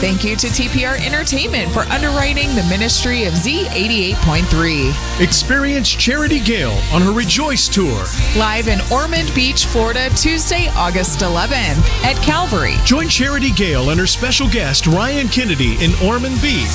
Thank you to TPR Entertainment for underwriting the ministry of Z88.3. Experience Charity Gale on her Rejoice Tour. Live in Ormond Beach, Florida, Tuesday, August 11th at Calvary. Join Charity Gale and her special guest, Ryan Kennedy, in Ormond Beach.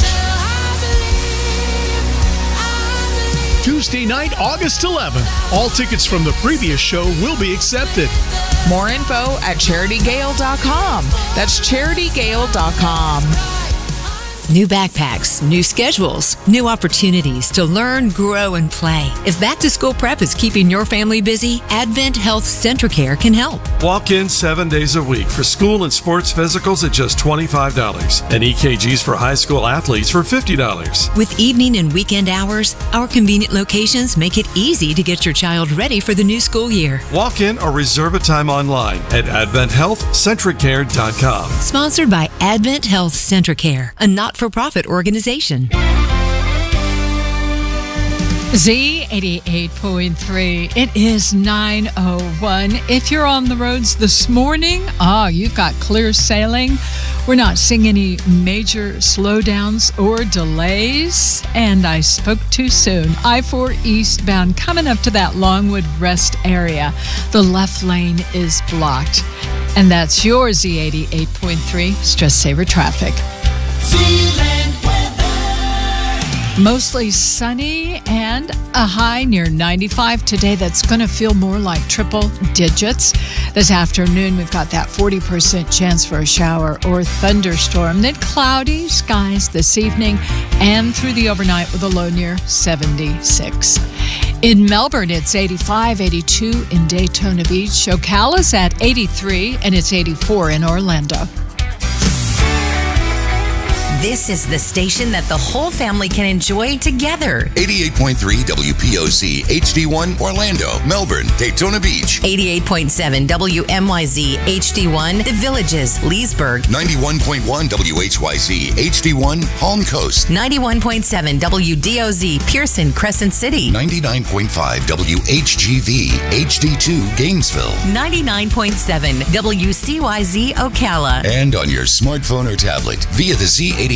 Tuesday night, August 11th. All tickets from the previous show will be accepted. More info at CharityGale.com. That's CharityGale.com. New backpacks, new schedules, new opportunities to learn, grow, and play. If back to school prep is keeping your family busy, Advent Health Centricare can help. Walk in 7 days a week for school and sports physicals at just $25 and EKGs for high school athletes for $50. With evening and weekend hours, our convenient locations make it easy to get your child ready for the new school year. Walk in or reserve a time online at AdventHealthCentricare.com. Sponsored by Advent Health Centricare, a not-for-profit organization. Z88.3. It is 9:01. If you're on the roads this morning, you've got clear sailing. We're not seeing any major slowdowns or delays. And I spoke too soon. I-4 eastbound coming up to that Longwood Rest area. The left lane is blocked. And that's your Z88.3 Stress Saver Traffic. Mostly sunny and a high near 95 today. That's going to feel more like triple digits. This afternoon, we've got that 40% chance for a shower or thunderstorm. Then cloudy skies this evening and through the overnight with a low near 76. In Melbourne, it's 85, 82 in Daytona Beach. Ocala's at 83 and it's 84 in Orlando. This is the station that the whole family can enjoy together. 88.3 WPOC HD1 Orlando, Melbourne, Daytona Beach. 88.7 WMYZ HD1 The Villages, Leesburg. 91.1 WHYZ HD1 Palm Coast. 91.7 WDOZ Pearson, Crescent City. 99.5 WHGV HD2 Gainesville. 99.7 WCYZ Ocala. And on your smartphone or tablet via the Z88